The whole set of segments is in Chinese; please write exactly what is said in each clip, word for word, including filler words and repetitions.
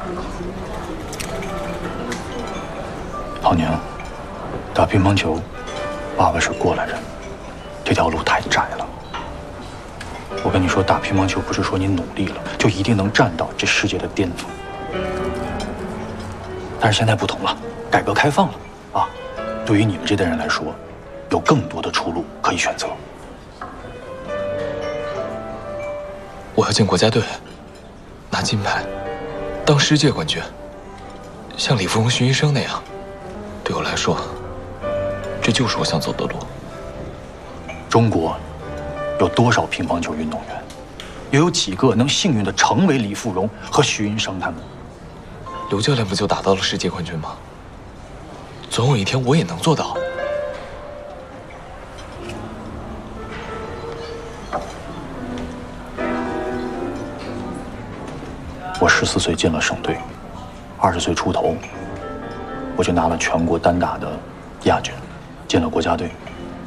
郝宁，打乒乓球，爸爸是过来人，这条路太窄了。我跟你说，打乒乓球不是说你努力了就一定能站到这世界的巅峰。但是现在不同了，改革开放了啊，对于你们这代人来说，有更多的出路可以选择。 我要进国家队，拿金牌，当世界冠军，像李芙蓉、徐医生那样。对我来说，这就是我想走的路。 中国有多少乒乓球运动员？又有几个能幸运地成为李芙蓉和徐云生他们？ 刘教练不就打到了世界冠军吗？总有一天我也能做到。 我十四岁进了省队，二十岁出头，我就拿了全国单打的亚军，进了国家队。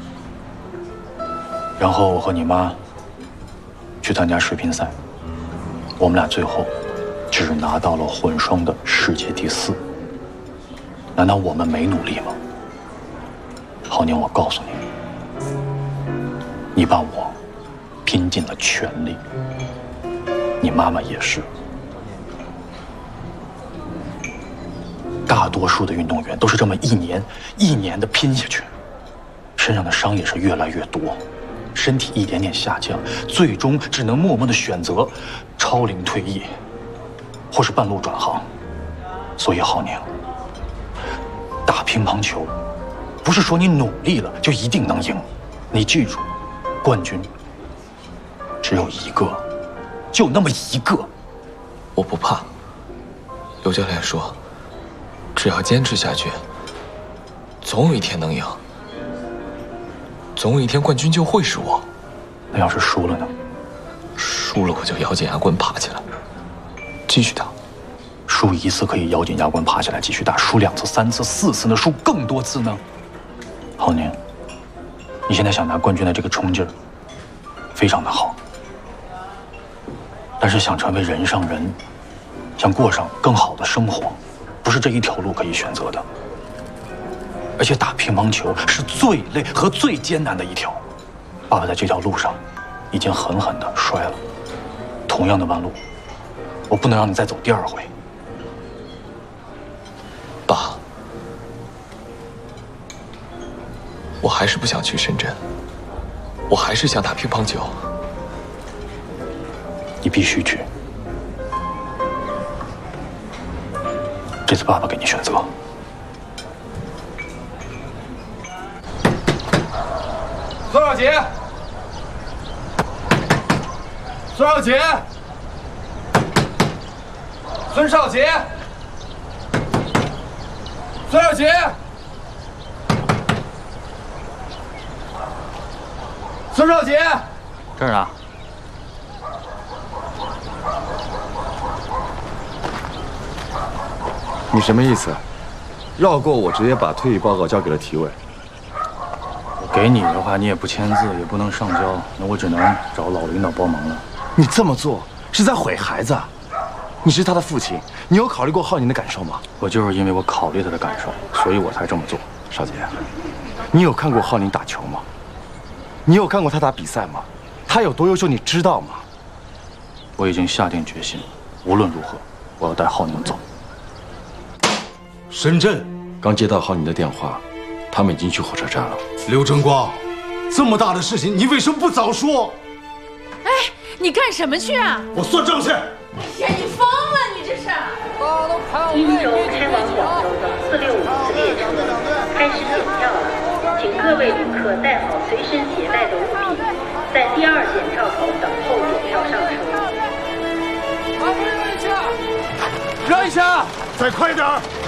然后我和你妈去参加世乒赛，我们俩最后只拿到了混双的世界第四。难道我们没努力吗？郝宁，我告诉你，你爸我拼尽了全力，你妈妈也是。大多数的运动员都是这么一年一年的拼下去，身上的伤也是越来越多，身体一点点下降，最终只能默默的选择超龄退役，或是半路转行。所以郝宁，打乒乓球不是说你努力了就一定能赢，你记住，冠军只有一个，就那么一个。 我不怕。刘教练说，只要坚持下去，总有一天能赢。总有一天冠军就会是我。 那要是输了呢？ 输了我就咬紧牙关爬起来，继续打。 输一次可以咬紧牙关爬起来继续打，输两次、三次、四次呢？输更多次呢？郝宁，你现在想拿冠军的这个冲劲儿，非常的好。但是想成为人上人，想过上更好的生活，不是这一条路可以选择的。而且打乒乓球是最累和最艰难的一条。爸爸在这条路上已经狠狠地摔了，同样的弯路，我不能让你再走第二回。 爸，我还是不想去深圳，我还是想打乒乓球。 你必须去。这次爸爸给你选择。 孙少杰，孙少杰，孙少杰，孙少杰，孙少杰， 这儿呢。 你什么意思？绕过我，直接把退役报告交给了体委。 给你的话，你也不签字，也不能上交，那我只能找老领导帮忙了。 你这么做是在毁孩子。你是他的父亲，你有考虑过浩宁的感受吗？ 我就是因为我考虑他的感受，所以我才这么做。 少杰，你有看过浩宁打球吗？你有看过他打比赛吗？他有多优秀，你知道吗？ 我已经下定决心，无论如何，我要带浩宁走。 深圳， 刚接到浩宁的电话，他们已经去火车站了。 刘争光，这么大的事情，你为什么不早说？ 哎，你干什么去啊？ 我算账去。 哎呀，你疯了，你这是！ 一轴开往广州的四六五次列车开始检票了，请各位旅客带好随身携带的物品，在第二检票口等候检票上车。 让一下， 再快点儿！